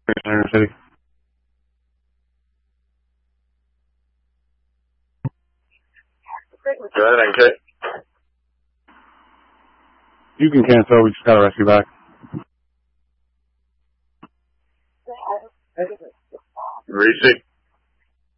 Center City. Go ahead and kick. You can cancel. We just got a rescue back. Reaching.